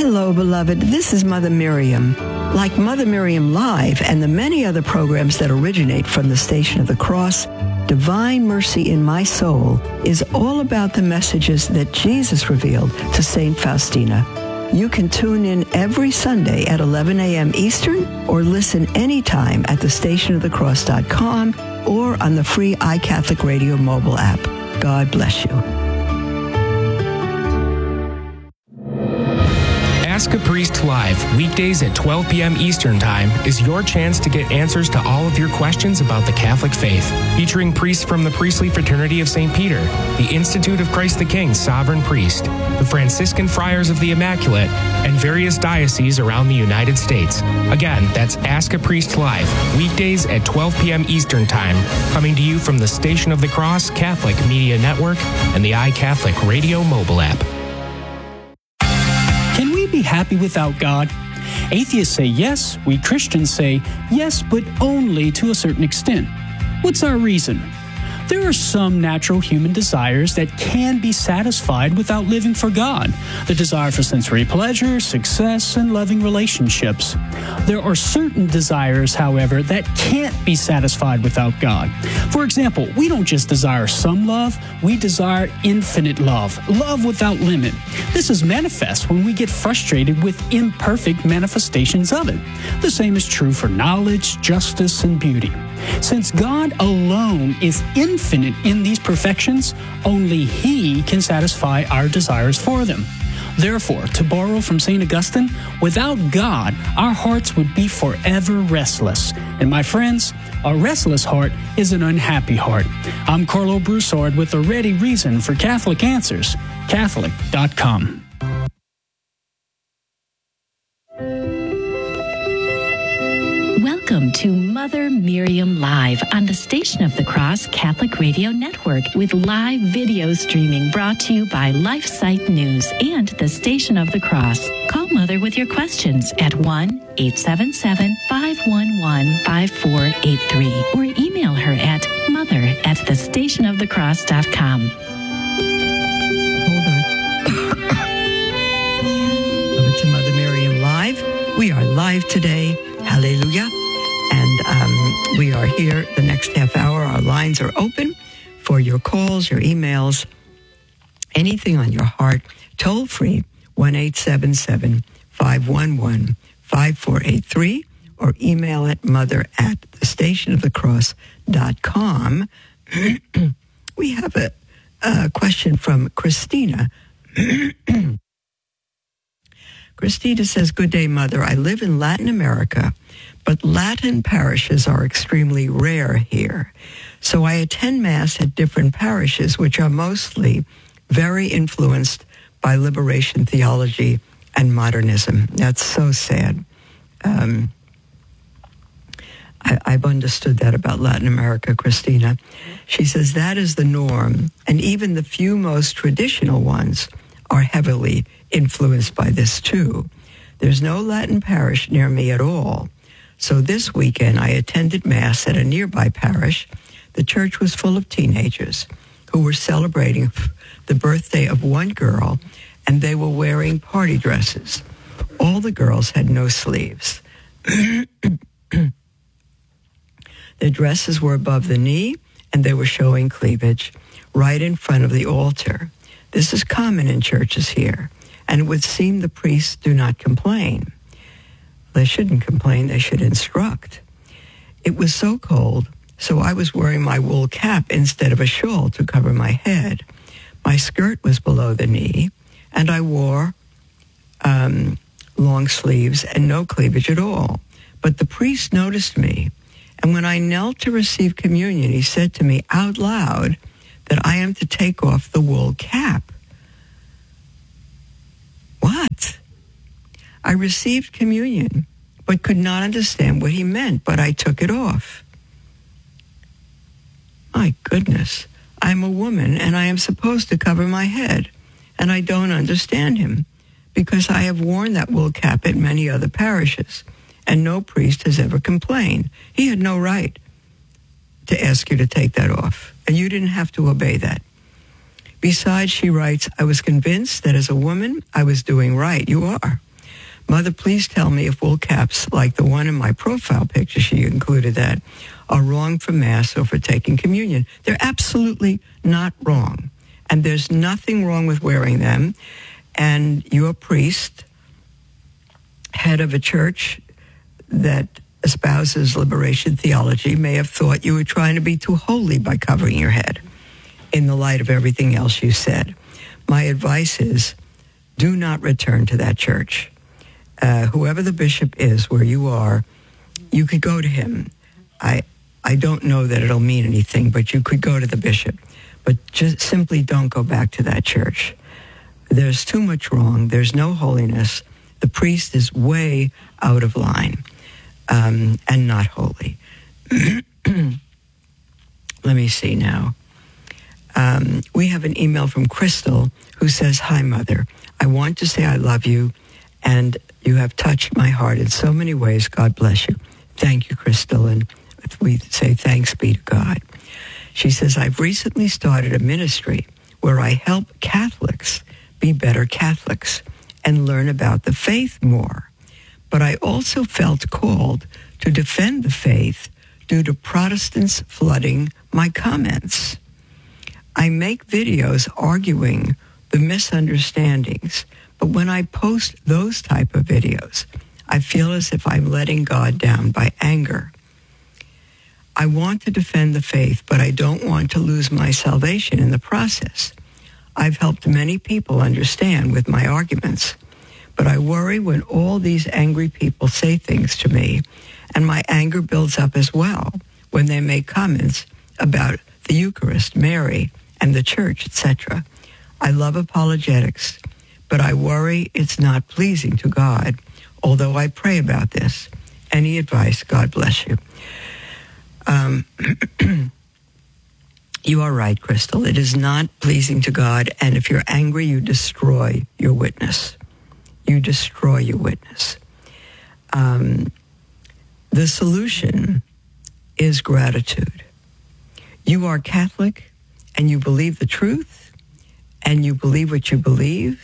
Hello, beloved. This is Mother Miriam. Like Mother Miriam Live and the many other programs that originate from the Station of the Cross, Divine Mercy in My Soul is all about the messages that Jesus revealed to St. Faustina. You can tune in every Sunday at 11 a.m. Eastern or listen anytime at thestationofthecross.com or on the free iCatholic Radio mobile app. God bless you. Ask a Priest Live, weekdays at 12 p.m. Eastern Time, is your chance to get answers to all of your questions about the Catholic faith. Featuring priests from the Priestly Fraternity of St. Peter, the Institute of Christ the King Sovereign Priest, the Franciscan Friars of the Immaculate, and various dioceses around the United States. Again, that's Ask a Priest Live, weekdays at 12 p.m. Eastern Time, coming to you from the Station of the Cross Catholic Media Network and the iCatholic Radio mobile app. Can we be happy without God? Atheists say yes, we Christians say yes, but only to a certain extent. What's our reason? There are some natural human desires that can be satisfied without living for God. The desire for sensory pleasure, success, and loving relationships. There are certain desires, however, that can't be satisfied without God. For example, we don't just desire some love, we desire infinite love, love without limit. This is manifest when we get frustrated with imperfect manifestations of it. The same is true for knowledge, justice, and beauty. Since God alone is infinite in these perfections, only He can satisfy our desires for them. Therefore, to borrow from St. Augustine, without God, our hearts would be forever restless. And my friends, a restless heart is an unhappy heart. I'm Carlo Broussard with a ready reason for Catholic Answers, Catholic.com. Welcome to Mother Miriam Live on the Station of the Cross Catholic Radio Network with live video streaming brought to you by LifeSite News and the Station of the Cross. Call Mother with your questions at 1-877-511-5483 or email her at mother@thestationofthecross.com. Hold on. Welcome to Mother Miriam Live. We are live today. Hallelujah. And we are here the next half hour. Our lines are open for your calls, your emails, anything on your heart. Toll free, 1-877-511-5483 or email at mother@thestationofthecross.com. We have a question from Christina. Christina says, "Good day, Mother. I live in Latin America, but Latin parishes are extremely rare here. So I attend Mass at different parishes, which are mostly very influenced by liberation theology and modernism." That's so sad. I've understood that about Latin America, Christina. She says that is the norm, and even the few most traditional ones are heavily influenced by this too. There's no Latin parish near me at all. So this weekend I attended Mass at a nearby parish. The church was full of teenagers who were celebrating the birthday of one girl, and they were wearing party dresses. All the girls had no sleeves. Their dresses were above the knee, and they were showing cleavage right in front of the altar. This is common in churches here, and it would seem the priests do not complain. They shouldn't complain, they should instruct. It was so cold, so I was wearing my wool cap instead of a shawl to cover my head. My skirt was below the knee, and I wore long sleeves and no cleavage at all. But the priest noticed me, and when I knelt to receive communion, he said to me out loud that I am to take off the wool cap. What? I received communion, but could not understand what he meant, but I took it off. My goodness, I'm a woman, and I am supposed to cover my head, and I don't understand him, because I have worn that wool cap at many other parishes, and no priest has ever complained. He had no right to ask you to take that off, and you didn't have to obey that. Besides, she writes, I was convinced that as a woman, I was doing right. You are. Mother, please tell me if wool caps like the one in my profile picture, she included that, are wrong for Mass or for taking communion. They're absolutely not wrong. And there's nothing wrong with wearing them. And your priest, head of a church that espouses liberation theology, may have thought you were trying to be too holy by covering your head in the light of everything else you said. My advice is, do not return to that church. Whoever the bishop is where you are, you could go to him. I don't know that it'll mean anything, but you could go to the bishop. But just simply don't go back to that church. There's too much wrong. There's no holiness. The priest is way out of line and not holy. Let me see now. We have an email from Crystal who says, "Hi, Mother. I want to say I love you, and you have touched my heart in so many ways. God bless you." Thank you, Crystal, and we say thanks be to God. She says, "I've recently started a ministry where I help Catholics be better Catholics and learn about the faith more. But I also felt called to defend the faith due to Protestants flooding my comments. I make videos arguing the misunderstandings, but when I post those type of videos, I feel as if I'm letting God down by anger. I want to defend the faith, but I don't want to lose my salvation in the process. I've helped many people understand with my arguments, but I worry when all these angry people say things to me, and my anger builds up as well when they make comments about the Eucharist, Mary, and the church, etc. I love apologetics, but I worry it's not pleasing to God, although I pray about this. Any advice? God bless you." You are right, Crystal. It is not pleasing to God, and if you're angry, you destroy your witness. You destroy your witness. The solution is gratitude. You are Catholic, and you believe the truth, and you believe what you believe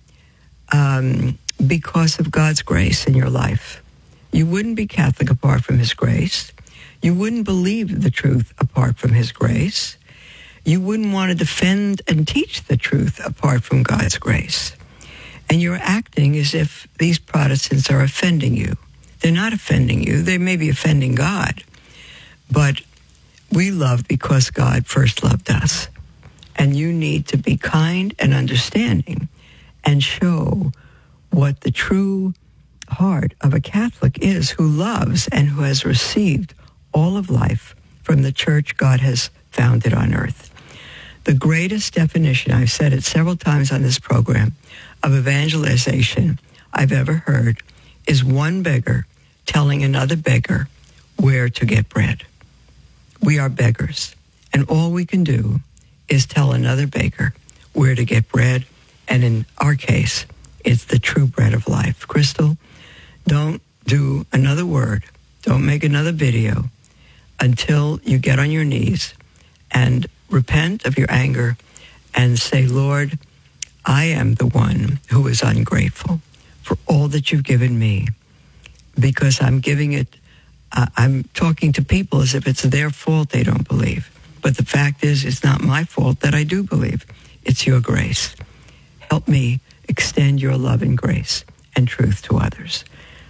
because of God's grace in your life. You wouldn't be Catholic apart from His grace. You wouldn't believe the truth apart from His grace. You wouldn't want to defend and teach the truth apart from God's grace. And you're acting as if these Protestants are offending you. They're not offending you. They may be offending God. But we love because God first loved us. And you need to be kind and understanding and show what the true heart of a Catholic is, who loves and who has received all of life from the church God has founded on earth. The greatest definition, I've said it several times on this program, of evangelization I've ever heard is one beggar telling another beggar where to get bread. We are beggars, and all we can do is tell another beggar where to get bread, and in our case, it's the true bread of life. Crystal, don't do another word, don't make another video until you get on your knees and repent of your anger and say, Lord, I am the one who is ungrateful for all that you've given me, because I'm giving it, I'm talking to people as if it's their fault they don't believe. But the fact is, it's not my fault that I do believe. It's your grace. Help me extend your love and grace and truth to others.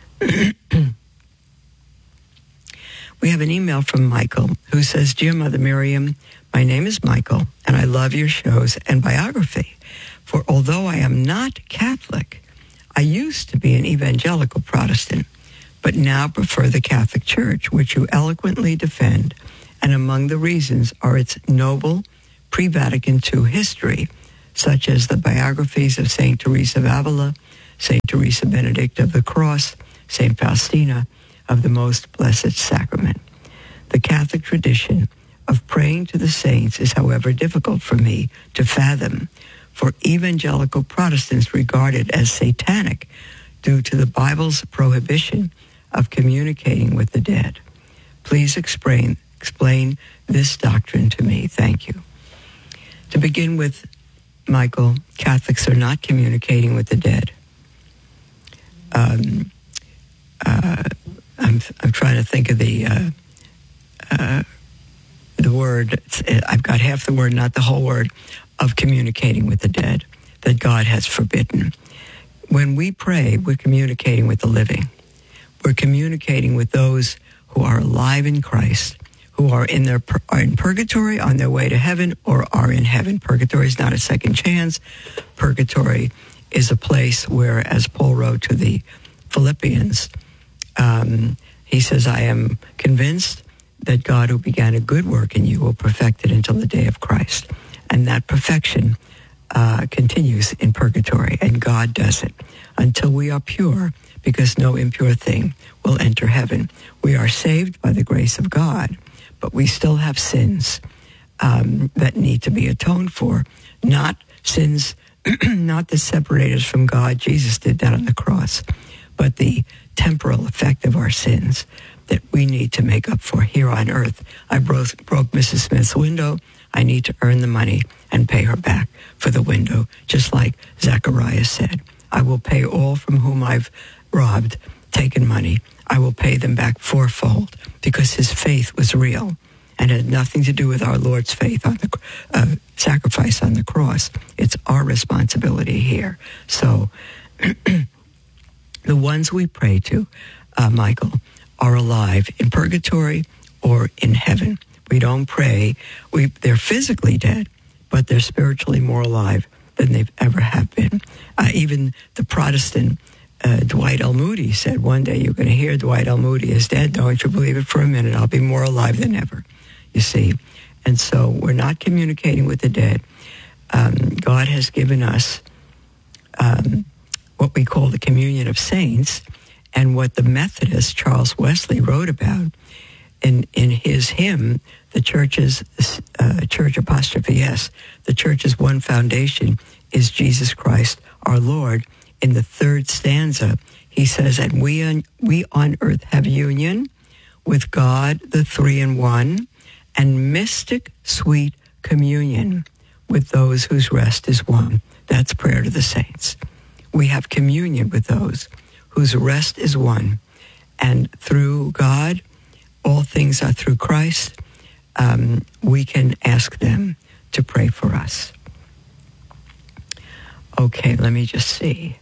We have an email from Michael who says, Dear Mother Miriam, my name is Michael, and I love your shows and biography. For although I am not Catholic, I used to be an evangelical Protestant, but now prefer the Catholic Church, which you eloquently defend, and among the reasons are its noble pre-Vatican II history, such as the biographies of St. Teresa of Avila, St. Teresa Benedict of the Cross, St. Faustina of the Most Blessed Sacrament. The Catholic tradition of praying to the saints is, however, difficult for me to fathom, for evangelical Protestants regard it as satanic due to the Bible's prohibition of communicating with the dead. Please explain this doctrine to me. Thank you. To begin with, Michael, Catholics are not communicating with the dead. I'm trying to think of the word. I've got half the word, not the whole word, of communicating with the dead that God has forbidden. When we pray, we're communicating with the living. We're communicating with those who are alive in Christ, who are in purgatory, on their way to heaven, or are in heaven. Purgatory is not a second chance. Purgatory is a place where, as Paul wrote to the Philippians, he says, I am convinced that God who began a good work in you will perfect it until the day of Christ. And that perfection continues in purgatory, and God does it until we are pure, because no impure thing will enter heaven. We are saved by the grace of God, but we still have sins that need to be atoned for, not sins not that separate us from God. Jesus did that on the cross, but the temporal effect of our sins that we need to make up for here on earth. I broke Mrs. Smith's window. I need to earn the money and pay her back for the window, just like Zechariah said. I will pay all from whom I've robbed, taken money. I will pay them back fourfold, because his faith was real and had nothing to do with our Lord's faith on the sacrifice on the cross. It's our responsibility here. So the ones we pray to, Michael, are alive in purgatory or in heaven. We don't pray. They're physically dead, but they're spiritually more alive than they've ever have been. Even the Protestant Dwight L. Moody said, one day you're going to hear Dwight L. Moody is dead. Don't you believe it for a minute. I'll be more alive than ever, you see. And so we're not communicating with the dead. God has given us what we call the communion of saints, and what the Methodist Charles Wesley wrote about in his hymn, the church's church apostrophe S, the church's one foundation is Jesus Christ our Lord. In the third stanza, he says, and we on earth have union with God, the three in one, and mystic sweet communion with those whose rest is won. That's prayer to the saints. We have communion with those whose rest is won. And through God, all things are through Christ. We can ask them to pray for us. Okay, let me just see.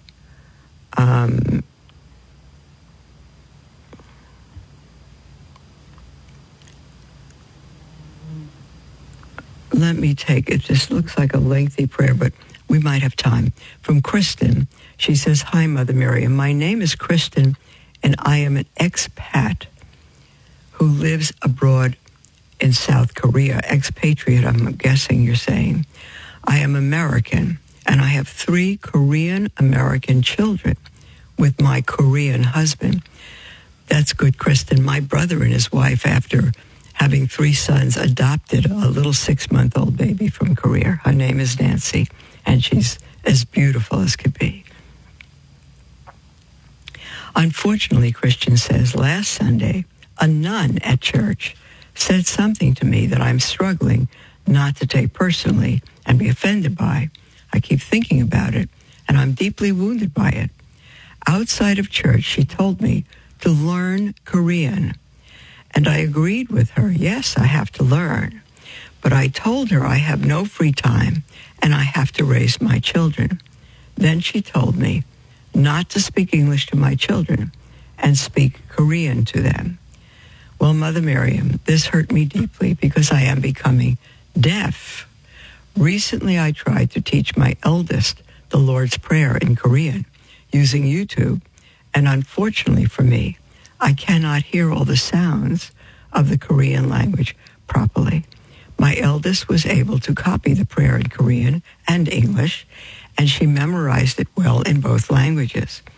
Let me take it. This looks like a lengthy prayer, but we might have time. From Kristen, she says, hi, Mother Miriam. My name is Kristen, and I am an expat who lives abroad in South Korea. Expatriate, I'm guessing you're saying. I am American, and I have 3 Korean-American children with my Korean husband. That's good, Kristen. My brother and his wife, after having 3 sons, adopted a little 6-month-old baby from Korea. Her name is Nancy, and she's as beautiful as could be. Unfortunately, Christian says, last Sunday, a nun at church said something to me that I'm struggling not to take personally and be offended by. I keep thinking about it, and I'm deeply wounded by it. Outside of church, she told me to learn Korean. And I agreed with her. Yes, I have to learn. But I told her I have no free time and I have to raise my children. Then she told me not to speak English to my children and speak Korean to them. Well, Mother Miriam, this hurt me deeply because I am becoming deaf. Recently, I tried to teach my eldest the Lord's Prayer in Korean using YouTube, and unfortunately for me, I cannot hear all the sounds of the Korean language properly. My eldest was able to copy the prayer in Korean and English, and she memorized it well in both languages.